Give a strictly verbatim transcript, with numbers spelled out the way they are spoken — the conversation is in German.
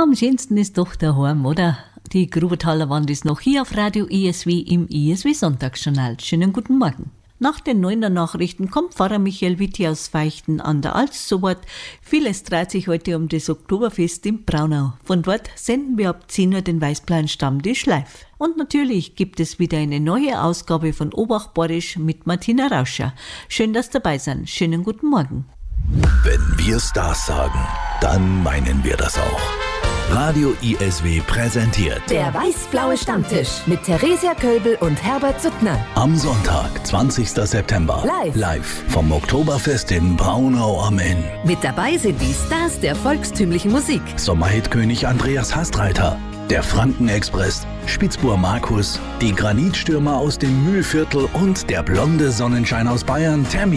Am schönsten ist doch daheim, oder? Die Grubetaler Wand ist noch hier auf Radio I S W im I S W Sonntagsjournal. Schönen guten Morgen. Nach den neuner Nachrichten kommt Pfarrer Michael Witti aus Feichten an der Alz zu Wort. Vieles dreht sich heute um das Oktoberfest in Braunau. Von dort senden wir ab zehn Uhr den Weißblauen Stammtisch live. Und natürlich gibt es wieder eine neue Ausgabe von Obach-Borisch mit Martina Rauscher. Schön, dass ihr dabei seid. Schönen guten Morgen. Wenn wir Stars sagen, dann meinen wir das auch. Radio I S W präsentiert Der Weiß-Blaue Stammtisch mit Theresia Köbel und Herbert Suttner. am Sonntag, zwanzigsten September, Live. live vom Oktoberfest in Braunau am Inn. Mit dabei sind die Stars der volkstümlichen Musik. Sommerhitkönig Andreas Hastreiter, der Frankenexpress, Spitzbur Markus, die Granitstürmer aus dem Mühlviertel und der blonde Sonnenschein aus Bayern, Tammy.